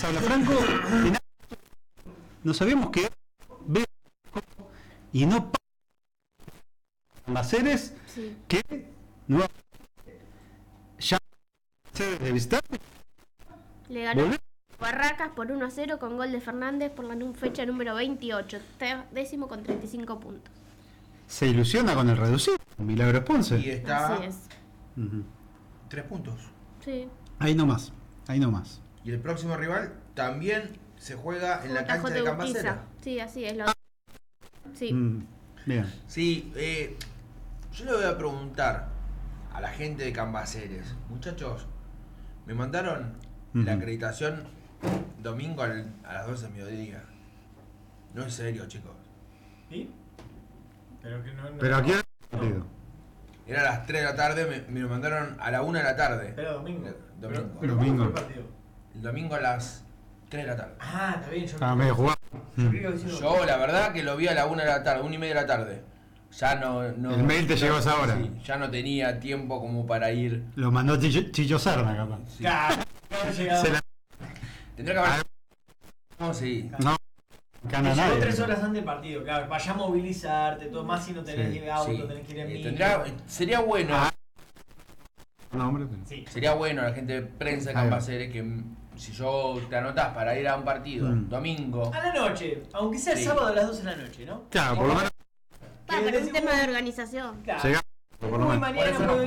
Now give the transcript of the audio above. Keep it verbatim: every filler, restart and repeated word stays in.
habla Franco, nos habíamos quedado y no Cambaceres, sí. Que no ya de visitante le ganó ¿Volver? Barracas por uno a cero con gol de Fernández por la fecha número veintiocho, décimo con treinta y cinco puntos. Se ilusiona con el reducido, Milagros Ponce. Y está Así es. Uh-huh. Tres puntos. Sí. Ahí nomás, ahí nomás. Y el próximo rival también se juega en la cancha de Cambaceres. Sí, así es. Lo... Sí. Mm, bien. Sí, eh, yo le voy a preguntar a la gente de Cambaceres, muchachos, me mandaron uh-huh. la acreditación domingo al, a las doce del mediodía. No es serio, chicos. ¿Sí? Pero que no, no Pero aquí no. Era a las tres de la tarde, me, me lo mandaron a la una de la tarde. Era domingo. Domingo. Pero, pero domingo. ¿cómo fue el partido? El domingo a las tres de la tarde. Ah, está bien. Yo Estaba medio jugado. Yo, yo la verdad que lo vi a la una de la tarde, una y media de la tarde. Ya no, no el mail te no, llegó a esa hora. Sí, ya no tenía tiempo como para ir. Lo mandó Chicho, Chicho Serna, capaz. Sí. Claro, Se la... Tendría que haber. No, sí. No. Gana nadie. Tres horas antes del partido, claro. Vaya a movilizarte, todo más si no tenés sí, auto, sí. tenés que ir en eh, tendrá, Sería bueno. Ah. No, hombre, pero... sí. Sería bueno la gente de prensa de Cambaceres que si yo te anotás para ir a un partido mm. domingo. A la noche, aunque sea sí. sábado a las doce de la noche, ¿no? Claro, por lo menos. Para, para un tema de organización. Claro. Llegamos, por lo menos. Mañana